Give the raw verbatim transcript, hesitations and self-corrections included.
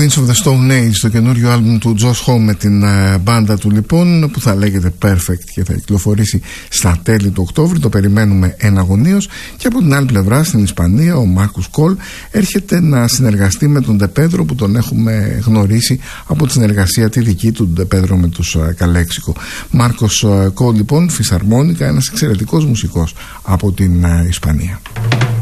Queens of the Stone Age, το καινούριο άλμπουμ του Josh Homme με την uh, μπάντα του λοιπόν, που θα λέγεται Perfect και θα κυκλοφορήσει στα τέλη του Οκτώβρη. Το περιμένουμε εναγωνίως. Και από την άλλη πλευρά, στην Ισπανία, ο Μάρκος Κολ έρχεται να συνεργαστεί με τον Ντε Πέδρο, που τον έχουμε γνωρίσει από τη συνεργασία τη δική του Ντε Πέδρο με τους uh, Καλέξικο. Μάρκος uh, Κολ λοιπόν, φυσαρμόνικα, ένας εξαιρετικός μουσικός από την uh, Ισπανία.